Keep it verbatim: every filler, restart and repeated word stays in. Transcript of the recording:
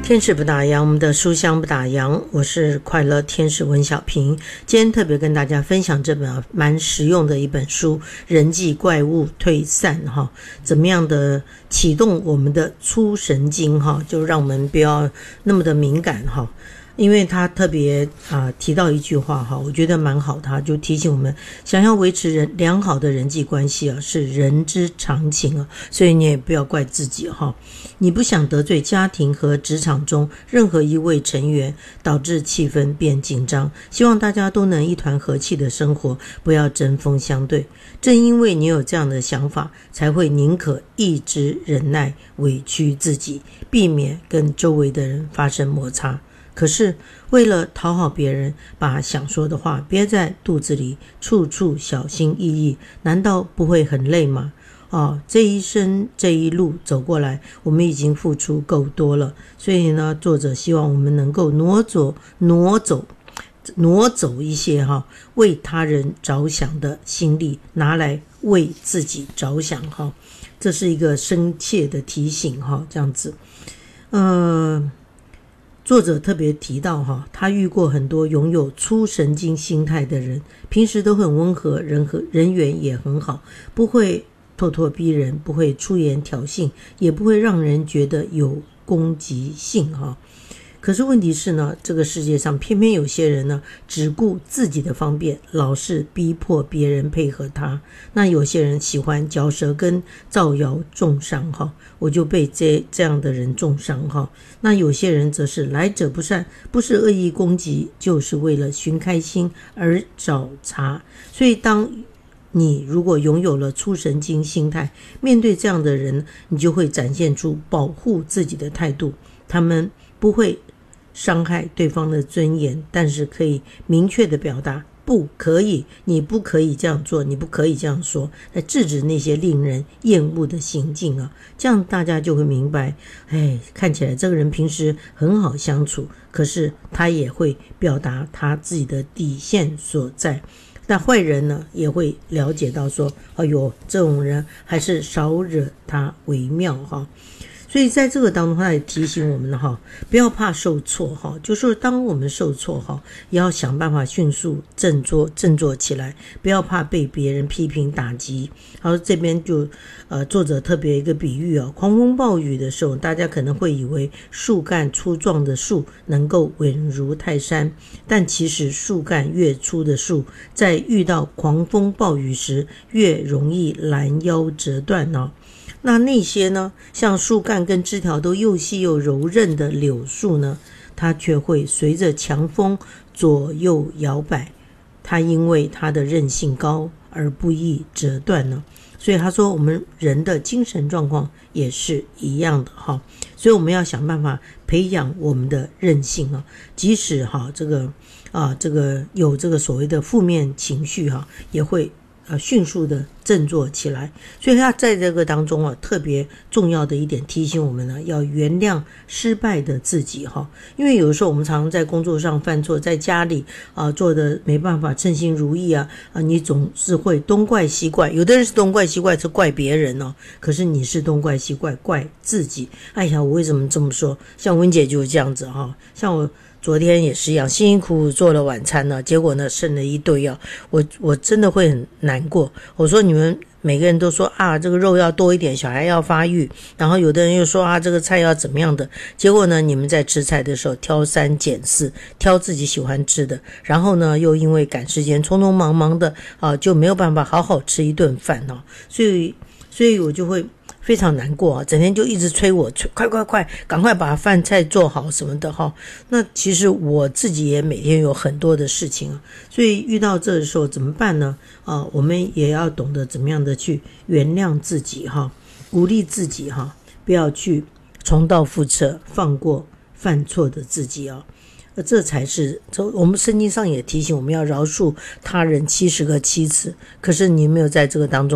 天使不打烊，我们的书香不打烊，我是快乐天使文小平。今天特别跟大家分享这本蛮实用的一本书，人际怪物退散哈，怎么样的启动我们的粗神经哈，就让我们不要那么的敏感哈。因为他特别啊、呃、提到一句话哈，我觉得蛮好，他就提醒我们，想要维持人良好的人际关系啊，是人之常情啊，所以你也不要怪自己哈。你不想得罪家庭和职场中任何一位成员，导致气氛变紧张，希望大家都能一团和气的生活，不要针锋相对。正因为你有这样的想法，才会宁可一直忍耐委屈自己，避免跟周围的人发生摩擦。可是为了讨好别人，把想说的话憋在肚子里，处处小心翼翼，难道不会很累吗？哦，这一生这一路走过来，我们已经付出够多了，所以呢，作者希望我们能够挪走挪走挪走一些哈，为他人着想的心力，拿来为自己着想哈，这是一个深切的提醒哈，这样子，呃。作者特别提到哈，他遇过很多拥有粗神经心态的人，平时都很温和，人和人缘也很好，不会咄咄逼人，不会出言挑衅，也不会让人觉得有攻击性哈。可是问题是呢，这个世界上偏偏有些人呢，只顾自己的方便，老是逼迫别人配合他。那有些人喜欢嚼舌根，造谣重伤哈，我就被这这样的人重伤哈。那有些人则是来者不善，不是恶意攻击，就是为了寻开心而找茬。所以当你如果拥有了粗神经心态，面对这样的人，你就会展现出保护自己的态度。他们不会伤害对方的尊严，但是可以明确的表达不可以，你不可以这样做，你不可以这样说，来制止那些令人厌恶的行径啊。这样大家就会明白，哎，看起来这个人平时很好相处，可是他也会表达他自己的底线所在。那坏人呢，也会了解到说，哎呦，这种人还是少惹他为妙哈。所以在这个当中，他也提醒我们哈，不要怕受挫哈，就是说当我们受挫哈，也要想办法迅速振作振作起来，不要怕被别人批评打击。好，这边就呃作者特别一个比喻啊，狂风暴雨的时候，大家可能会以为树干粗壮的树能够稳如泰山，但其实树干越粗的树，在遇到狂风暴雨时，越容易拦腰折断哦。那那些呢，像树干跟枝条都又细又柔韧的柳树呢，它却会随着强风左右摇摆，它因为它的韧性高而不易折断呢。所以他说我们人的精神状况也是一样的哈，所以我们要想办法培养我们的韧性啊，即使哈这个啊这个有这个所谓的负面情绪哈，也会呃，迅速的振作起来。所以他在这个当中啊，特别重要的一点提醒我们呢，要原谅失败的自己哈。因为有的时候我们常常在工作上犯错，在家里啊、呃、做的没办法称心如意啊啊，你总是会东怪西怪。有的人是东怪西怪是怪别人哦，可是你是东怪西怪怪自己。哎呀，我为什么这么说？像温姐就是这样子哈，像我昨天也是一样，辛辛苦苦做了晚餐呢，结果呢剩了一堆啊，我我真的会很难过。我说你们每个人都说啊，这个肉要多一点，小孩要发育，然后有的人又说啊，这个菜要怎么样的，结果呢，你们在吃菜的时候挑三拣四，挑自己喜欢吃的，然后呢，又因为赶时间，匆匆忙忙的啊，就没有办法好好吃一顿饭哦，所以，所以我就会非常难过啊，整天就一直催我，催快快快，赶快把饭菜做好什么的哈。那其实我自己也每天有很多的事情啊，所以遇到这的时候怎么办呢？啊，我们也要懂得怎么样的去原谅自己哈，鼓励自己哈，不要去重蹈覆辙，放过犯错的自己啊。这才是我们圣经上也提醒我们要饶恕他人七十个七次，可是你没有在这个当中